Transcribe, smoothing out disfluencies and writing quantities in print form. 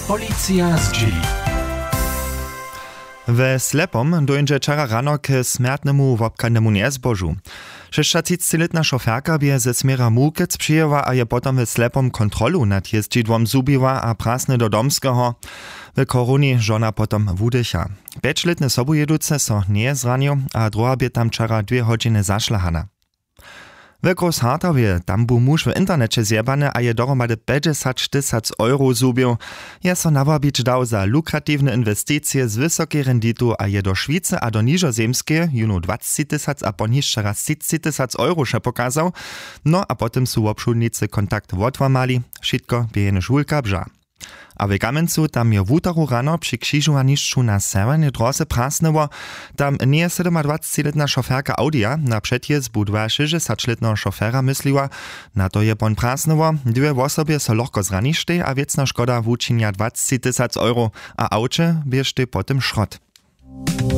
Policja z dzieli. We Slepom dojdzie czara rano k smärtnemu wobkannemu niezbożu. 36-letna šoferka bie ze smiera Múkec přijela a je potom we Slepom kontrolu nad jezdidłom zubiła a prasne do domskeho. W koroni żona potom wudycha. 5-letne sobujeduce so nie zranił, a druga bie tam czara 2 godziny zašlahana. W Großhartowie tam był muž w internecie zjebany a je dohromady 50 000 euro zubił. Je so nawabić dał za lukratywne inwestycje z wysokiej renditu a je do Szwicy a do Niżozemskie juno 20 000 a poniższa raz 30 000 euro še pokazał. No a potem su obszulnicy kontakt odłamali, wszystko biejene żulka bża. A w Kamencu tam je w útoru rano przy krzyżowaniszczu na severnej drodze prasneło, tam nie 27-letna šoferka Audia na przedjezd budwa 60-letnego šofera mysliła, na to je pon prasneło, 2 osobie so lohko zranište a wiecna szkoda wučinia 20 000 euro, a aucie bierzte potem szrot.